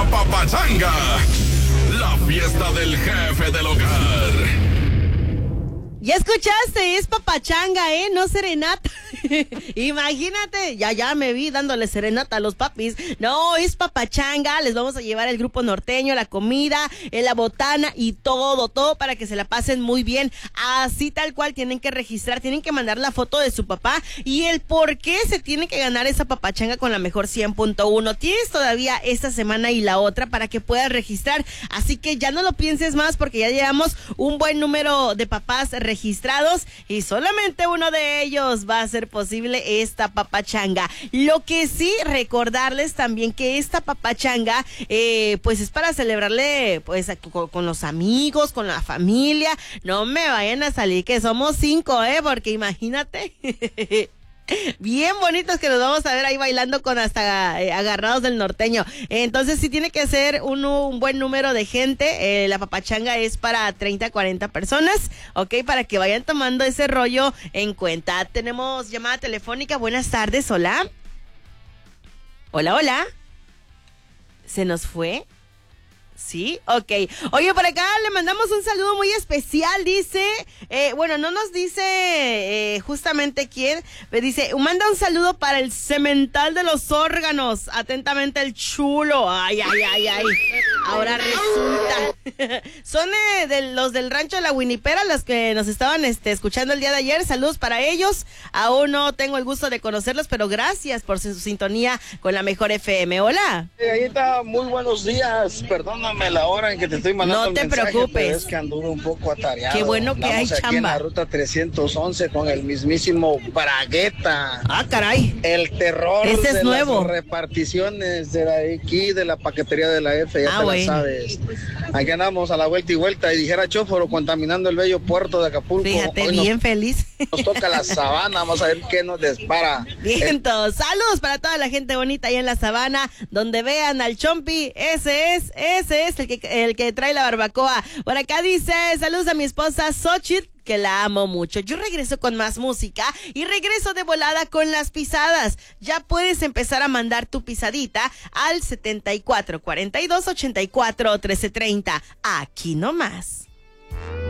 papachanga, la fiesta del jefe del hogar. Ya escuchaste, es papachanga, no serenata. Imagínate, ya me vi dándole serenata a los papis. No, es papachanga, les vamos a llevar el grupo norteño, la comida, la botana y todo para que se la pasen muy bien. Así tal cual tienen que registrar, tienen que mandar la foto de su papá y el por qué se tiene que ganar esa papachanga con la mejor 100.1. Tienes todavía esta semana y la otra para que puedas registrar, así que ya no lo pienses más porque ya llevamos un buen número de papás registrados y solamente uno de ellos va a ser posible esta papachanga. Lo que sí, recordarles también que esta papachanga pues es para celebrarle pues con los amigos, con la familia. No me vayan a salir que somos 5, porque imagínate. Bien bonitos que nos vamos a ver ahí bailando con hasta agarrados del norteño. Entonces sí tiene que ser un buen número de gente. La papachanga es para 30, 40 personas, ¿ok? Para que vayan tomando ese rollo en cuenta. Tenemos llamada telefónica. Buenas tardes, hola. Hola. ¿Se nos fue? Sí, ok. Oye, por acá le mandamos un saludo muy especial, dice, bueno, no nos dice justamente quién, pero dice, manda un saludo para el cemental de los órganos, atentamente el chulo. Ay. Ahora resulta. Son de los del rancho de la Winipera, los que nos estaban escuchando el día de ayer. Saludos para ellos. Aún no tengo el gusto de conocerlos, pero gracias por su sintonía con la mejor FM. Hola. Ahí está, muy buenos días. Perdóname la hora en que te estoy mandando no te mensaje, preocupes, pero es que anduve un poco atareado. Qué bueno que hay aquí chamba en la ruta 311 con el mismísimo Bragueta. Ah, caray. El terror. Ese es de nuevo. Las reparticiones de aquí de la paquetería de la F, ya te la sabes. Aquí andamos a la vuelta y vuelta y dijera Chóforo contaminando el bello puerto de Acapulco. Fíjate, hoy bien feliz. Nos toca la sabana, vamos a ver qué nos dispara. Vientos, saludos para toda la gente bonita ahí en la sabana, donde vean al Chompi, ese es el que trae la barbacoa. Por acá dice, saludos a mi esposa Xochitl, que la amo mucho. Yo regreso con más música y regreso de volada con las pisadas. Ya puedes empezar a mandar tu pisadita al 74 42 84 13 30. Aquí nomás.